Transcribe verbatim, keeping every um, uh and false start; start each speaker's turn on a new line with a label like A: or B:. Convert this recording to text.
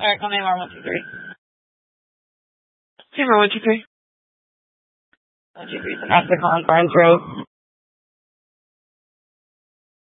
A: Alright, call me more one two three.
B: Camera one two three.
A: One two three. So that's the Colin Barnes Road.